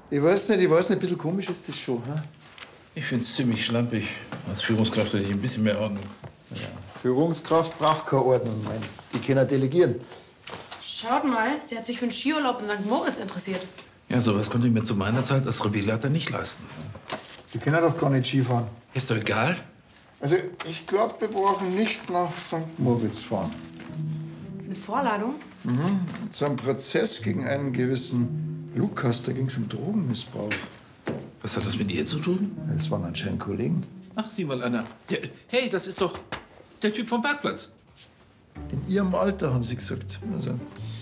Ich weiß nicht, ein bisschen komisch ist das schon. Hm? Ich find's ziemlich schlampig. Als Führungskraft hätte ich ein bisschen mehr Ordnung. Ja. Führungskraft braucht keine Ordnung, mein. Die können delegieren. Schaut mal, sie hat sich für einen Skiurlaub in St. Moritz interessiert. Ja, sowas konnte ich mir zu meiner Zeit als Revierleiter nicht leisten. Sie können doch gar nicht Skifahren. Ist doch egal. Also, ich glaube, wir brauchen nicht nach St. Moritz fahren. Eine Vorladung? Mhm. Zu einem Prozess gegen einen gewissen Lukas, da ging es um Drogenmissbrauch. Was hat das mit ihr zu tun? Es waren anscheinend Kollegen. Ach, sieh mal einer. Hey, das ist doch der Typ vom Parkplatz. In ihrem Alter, haben sie gesagt. Also,